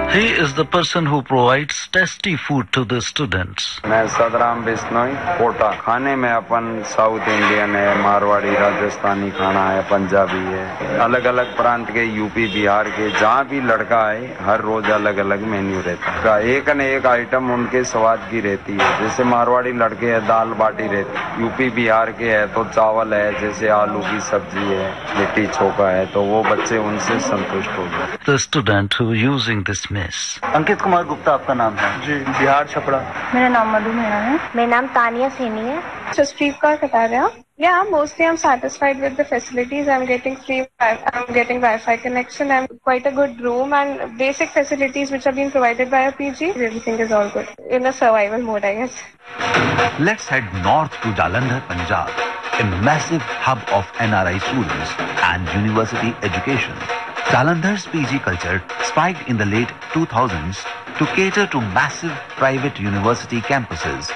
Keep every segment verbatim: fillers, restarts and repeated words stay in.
He is the person who provides tasty food to the students. मैं सदराम बिश्नोई कोटा खाने में अपन south Indian है, मारवाड़ी, राजस्थानी खाना है, पंजाबी है, अलग अलग प्रांत के यूपी बिहार के जहाँ भी लड़का है हर रोज अलग अलग मेन्यू रहता है। एक न एक आइटम उनके स्वाद की रहती है। जैसे मारवाड़ी लड़के है दाल बाटी रहती, यूपी बिहार के है तो चावल है, जैसे आलू की सब्जी है, लिट्टी चोखा है, तो वो बच्चे उनसे संतुष्ट हो गए। The student who using this mess. Ankit Kumar Gupta आपका नाम है? जी, बिहार छपरा। मेरा नाम मधु मेहरा है। मेरा नाम तानिया सैनी है। Jaspreet Kaur Kataria. Yeah, mostly I'm satisfied with the facilities. I'm getting free, I'm getting Wi-Fi connection. I'm quite a good room and basic facilities which have been provided by a P G. Everything is all good. In a survival mode, I guess. Let's head north to Jalandhar, Punjab, a massive hub of N R I students and university education. Jalandhar's P G culture spiked in the late two thousands to cater to massive private university campuses.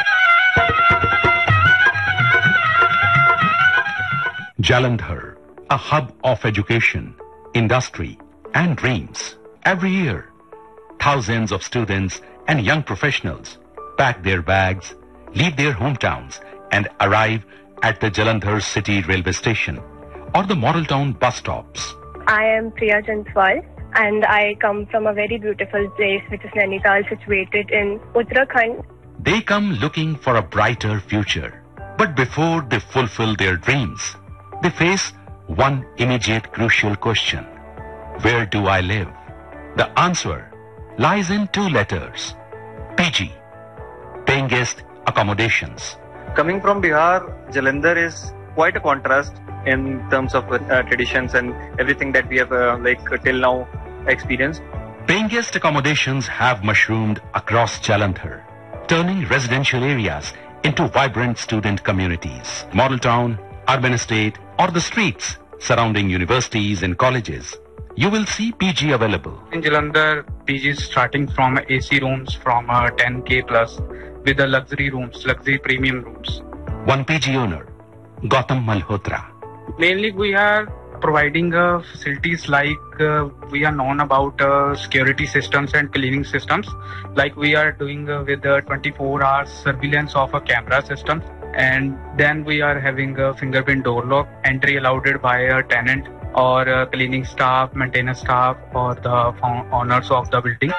Jalandhar, a hub of education, industry and dreams. Every year, thousands of students and young professionals pack their bags, leave their hometowns and arrive at the Jalandhar city railway station or the Model Town bus stops. I am Priya Janswal and I come from a very beautiful place which is Nainital, situated in Uttarakhand. They come looking for a brighter future. But before they fulfill their dreams, they face one immediate crucial question. Where do I live? The answer lies in two letters. P G, paying guest accommodations. Coming from Bihar, Jalandhar is quite a contrast in terms of uh, traditions and everything that we have uh, like till now experienced. Paying guest accommodations have mushroomed across Jalandhar, turning residential areas into vibrant student communities. Model Town, urban estate, or the streets surrounding universities and colleges, you will see P G available. In Jalandhar, P G is starting from A C rooms from uh, ten K plus with the luxury rooms, luxury premium rooms. One P G owner, Gautam Malhotra. Mainly we are providing uh, facilities like uh, we are known about uh, security systems and cleaning systems. Like we are doing uh, with the twenty-four hours surveillance of a camera system. And then we are having a fingerprint door lock, entry allowed by a tenant or a cleaning staff, maintenance staff or the owners of the building.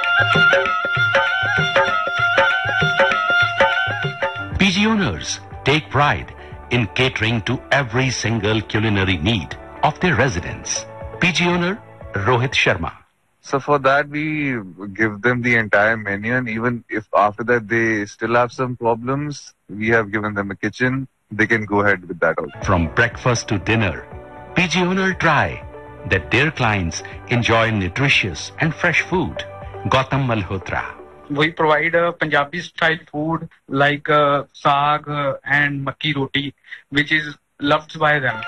P G owners take pride in catering to every single culinary need of their residents. P G owner Rohit Sharma. So for that we give them the entire menu, and even if after that they still have some problems, we have given them a kitchen. They can go ahead with that also. From breakfast to dinner, P G owner try that their clients enjoy nutritious and fresh food. Gautam Malhotra. We provide uh, Punjabi style food like uh, saag uh, and makki roti, which is loved by them.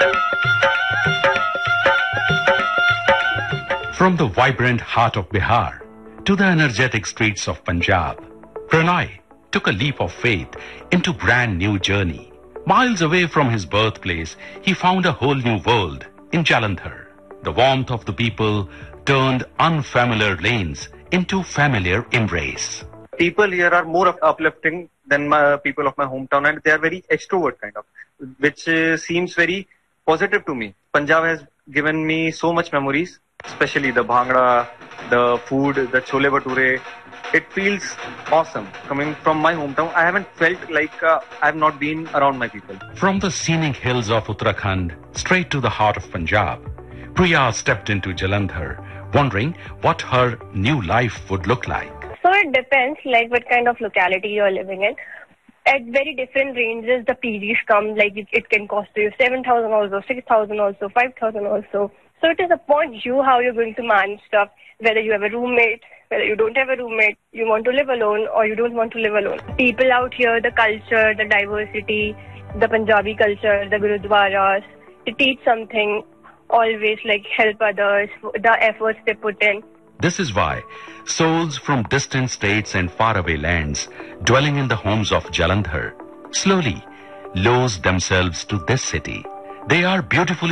From the vibrant heart of Bihar to the energetic streets of Punjab, Pranay took a leap of faith into brand new journey. Miles away from his birthplace, he found a whole new world in Jalandhar. The warmth of the people turned unfamiliar lanes into familiar embrace. People here are more uplifting than my people of my hometown, and they are very extrovert kind of, which uh, seems very positive to me. Punjab has given me so much memories, especially the bhangra, the food, the chole bhature. It feels awesome. Coming from my hometown, I haven't felt like uh, I have not been around my people. From the scenic hills of Uttarakhand straight to the heart of Punjab, Priya stepped into Jalandhar, wondering what her new life would look like. So it depends like what kind of locality you're living in. At very different ranges, the P Gs come, like it, it can cost you seven thousand also, six thousand also, five thousand also. So it is upon you how you're going to manage stuff, whether you have a roommate, whether you don't have a roommate, you want to live alone or you don't want to live alone. People out here, the culture, the diversity, the Punjabi culture, the Gurudwaras, they teach something, always like help others, the efforts they put in. This is why souls from distant states and faraway lands dwelling in the homes of Jalandhar slowly lose themselves to this city. They are beautifully